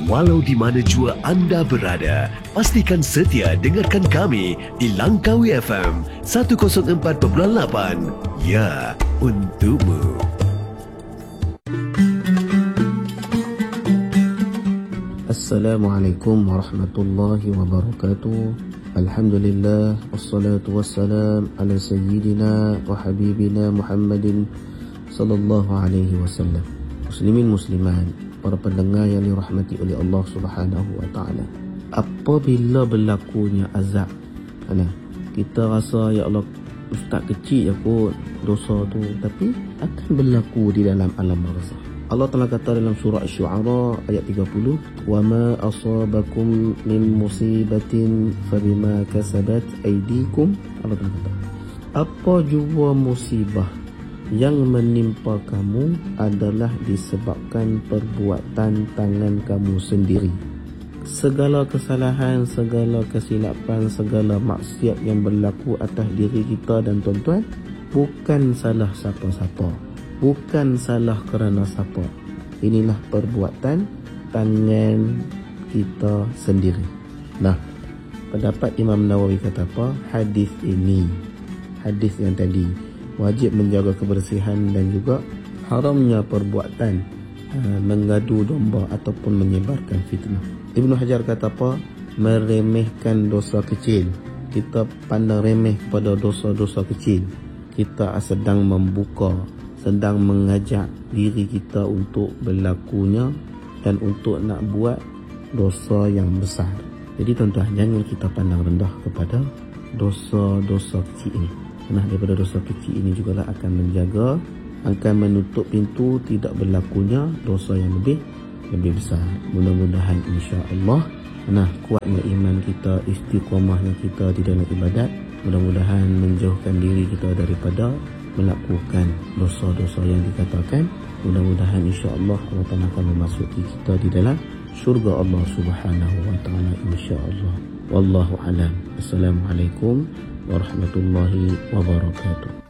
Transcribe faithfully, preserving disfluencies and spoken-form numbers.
Walau di mana jua anda berada, pastikan setia dengarkan kami di Langkawi F M seratus empat perpuluhan lapan. Ya, untukmu. Assalamualaikum warahmatullahi wabarakatuh. Alhamdulillah, wassalatu wassalam ala sayyidina wa habibina Muhammadin sallallahu alaihi wasallam. Muslimin muslimat, para pendengar yang dirahmati oleh Allah Subhanahu wa taala. Apabila berlakunya azab, mana kita rasa ya Allah ustaz kecil je kot dosa tu, tapi akan berlaku di dalam alam barzakh. Allah telah kata dalam surah Asy-Syu'ara ayat tiga puluh, "Wa ma asabakum min musibatin fabima kasabat aydikum." Allah telah kata, apa jua musibah yang menimpa kamu adalah disebabkan perbuatan tangan kamu sendiri. Segala kesalahan, segala kesilapan, segala maksiat yang berlaku atas diri kita dan tuan-tuan, bukan salah siapa-siapa, bukan salah kerana siapa. Inilah perbuatan tangan kita sendiri. Nah, pendapat Imam Nawawi kata apa? Hadis ini, hadis yang tadi, wajib menjaga kebersihan dan juga haramnya perbuatan uh, mengadu domba ataupun menyebarkan fitnah. Ibnu Hajar kata apa? Meremehkan dosa kecil. Kita pandang remeh kepada dosa-dosa kecil. Kita sedang membuka, sedang mengajak diri kita untuk berlakunya dan untuk nak buat dosa yang besar. Jadi tuan-tuan, jangan kita pandang rendah kepada dosa-dosa kecil ini. Karena daripada dosa kecil ini jugalah akan menjaga, akan menutup pintu tidak berlakunya dosa yang lebih lebih besar. Mudah-mudahan insya-Allah, nah, kuatnya iman kita, istiqamahnya kita di dalam ibadat, mudah-mudahan menjauhkan diri kita daripada melakukan dosa-dosa yang dikatakan. Mudah-mudahan insya-Allah Allah Taala akan memasuki kita di dalam syurga Allah Subhanahu wa taala insya-Allah. Wallahu alam. Assalamualaikum warahmatullahi wabarakatuh.